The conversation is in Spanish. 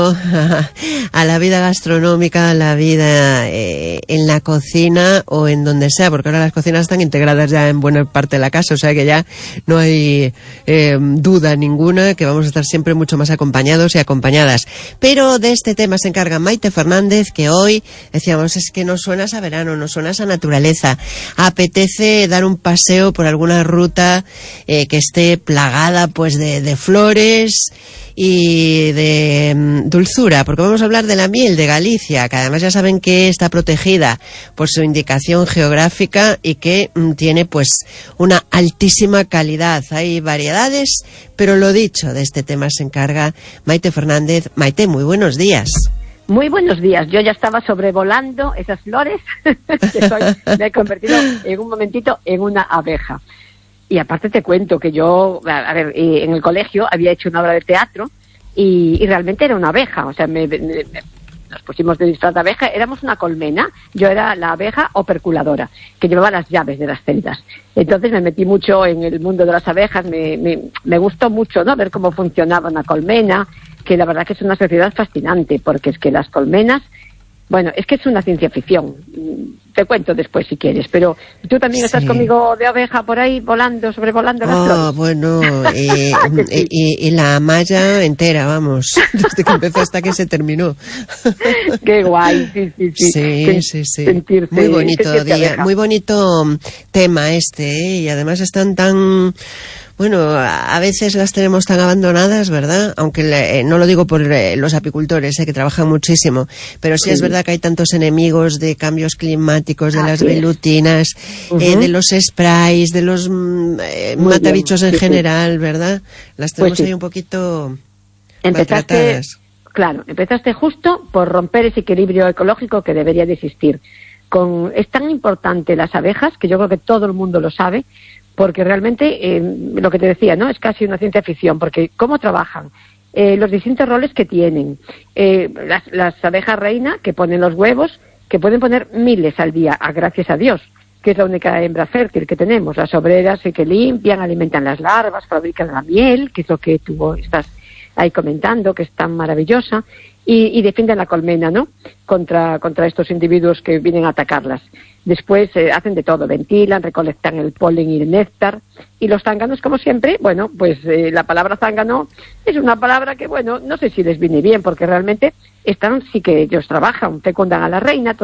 a la vida gastronómica, a la vida en la cocina o en donde sea, porque ahora las cocinas están integradas ya en buena parte de la casa, o sea que ya no hay duda ninguna que vamos a estar siempre mucho más acompañados y acompañadas. Pero de este tema se encarga Maite Fernández, que hoy decíamos, es que nos suena a verano, nos suena a naturaleza, apetece dar un paseo por alguna ruta que esté plagada pues de flores y de dulzura, porque vamos a hablar de la miel de Galicia, que además ya saben que está protegida por su indicación geográfica y que tiene pues una altísima calidad. Hay variedades, pero lo dicho, de este tema se encarga Maite Fernández. Maite, muy buenos días. Muy buenos días. Yo ya estaba sobrevolando esas flores me he convertido en un momentito en una abeja. Y aparte te cuento que yo, en el colegio había hecho una obra de teatro y realmente era una abeja. O sea, nos pusimos de disfraz de abeja, éramos una colmena. Yo era la abeja operculadora, que llevaba las llaves de las celdas. Entonces me metí mucho en el mundo de las abejas, me gustó mucho, ¿no?, ver cómo funcionaba una colmena, que la verdad que es una sociedad fascinante, porque es que las colmenas, bueno, es que es una ciencia ficción. Te cuento después si quieres, pero tú también estás conmigo de abeja por ahí, sobrevolando las flores. Bueno, y la malla entera, vamos, desde que empezó hasta que se terminó. Qué guay, sí. Sentirse, muy bonito día, abeja. Muy bonito tema y además están tan... Bueno, a veces las tenemos tan abandonadas, ¿verdad? Aunque no lo digo por los apicultores, que trabajan muchísimo, pero sí es verdad que hay tantos enemigos de cambios climáticos, de las velutinas, de los sprays, de los matabichos en general, ¿verdad? Las tenemos ahí un poquito maltratadas. Claro, empezaste justo por romper ese equilibrio ecológico que debería de existir. Es tan importante las abejas, que yo creo que todo el mundo lo sabe, porque realmente, lo que te decía, ¿no?, es casi una ciencia ficción, porque cómo trabajan, los distintos roles que tienen, las abejas reina que ponen los huevos, que pueden poner miles al día, gracias a Dios, que es la única hembra fértil que tenemos. Las obreras que limpian, alimentan las larvas, fabrican la miel, que es lo que tú estás ahí comentando, que es tan maravillosa, y defienden la colmena, ¿no?, contra estos individuos que vienen a atacarlas. Después hacen de todo, ventilan, recolectan el polen y el néctar. Y los zánganos, como siempre, bueno, pues la palabra zángano es una palabra que, bueno, no sé si les viene bien, porque realmente sí que ellos trabajan, fecundan a la reina,